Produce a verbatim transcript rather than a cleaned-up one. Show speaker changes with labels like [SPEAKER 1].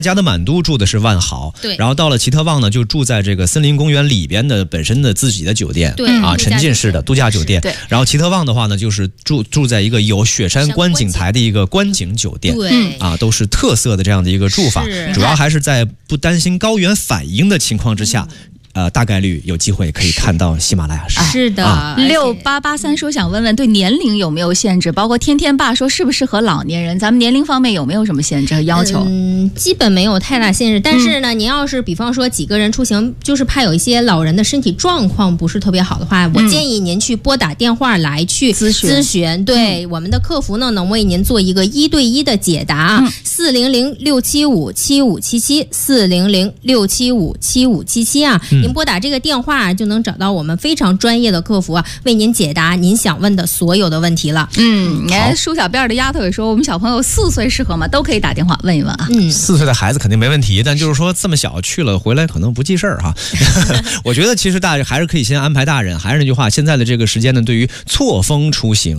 [SPEAKER 1] 家的满都住的是万豪，
[SPEAKER 2] 对，
[SPEAKER 1] 然后到了奇特旺呢，就住在这个森林公园里边的本身的自己的酒店，
[SPEAKER 2] 对
[SPEAKER 1] 啊，沉浸式的度假酒店。
[SPEAKER 3] 对，
[SPEAKER 1] 然后奇特旺的话呢，就是住住在一个有雪山观景台的一个观景酒店，
[SPEAKER 2] 对，
[SPEAKER 1] 啊，都是特色的这样的一个住法，主要还是在不担心高原反应的情况之下。嗯呃，大概率有机会可以看到喜马拉雅山。
[SPEAKER 2] 是的，
[SPEAKER 1] 啊、
[SPEAKER 3] 六八八三说想问问，对年龄有没有限制？包括天天爸说适不适合老年人？咱们年龄方面有没有什么限制和要求？
[SPEAKER 2] 嗯，基本没有太大限制。但是呢，嗯、您要是比方说几个人出行，就是怕有一些老人的身体状况不是特别好的话，嗯、我建议您去拨打电话来去咨询。咨询对、嗯、我们的客服呢，能为您做一个一对一的解答。四零零六七五七五七七，四零零六七五七五七七啊。嗯您拨打这个电话就能找到我们非常专业的客服啊，为您解答您想问的所有的问题了。
[SPEAKER 3] 嗯，你看梳小辫的丫头也说，我们小朋友四岁适合吗？都可以打电话问一问啊。
[SPEAKER 1] 嗯，四岁的孩子肯定没问题，但就是说这么小去了回来可能不记事儿哈。我觉得其实大人还是可以先安排大人。还是那句话，现在的这个时间呢，对于错峰出行。